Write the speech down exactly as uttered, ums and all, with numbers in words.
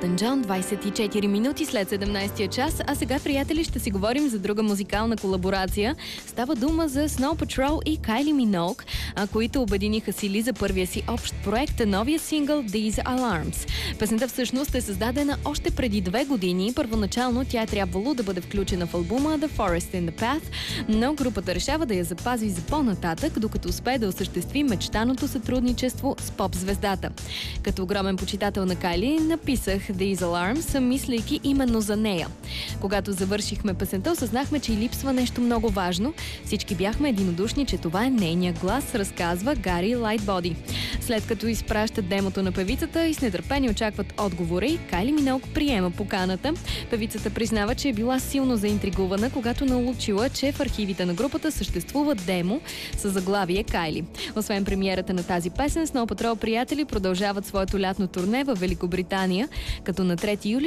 Елтън Джон, двайсет и четири минути след седемнайсетия час. А сега, приятели, ще си говорим за друга музикална колаборация. Става дума за Snow Patrol и Кайли Миноуг, които обединиха сили за първия си общ проект, новия сингъл These Alarms. Песента всъщност е създадена още преди две години. Първоначално тя е трябвало да бъде включена в албума The Forest in the Path, но групата решава да я запази за по-нататък, докато успее да осъществи мечтаното сътрудничество с поп-звездата. Като огромен почитател на Кайли, написах These Alarms, мислейки именно за нея. Когато завършихме песента, осъзнахме, че й липсва нещо много важно. Всички бяхме единодушни, че това е нейния глас, разказва Гари Лайтбоди. След като изпращат демото на певицата и с нетърпение очакват отговори, Кайли Миноуг приема поканата. Певицата признава, че е била силно заинтригувана, когато научила, че в архивите на групата съществува демо с заглавие Кайли. Освен премиерата на тази песен, Snow Patrol приятели продължават своето лятно турне в Великобритания, като на трети юли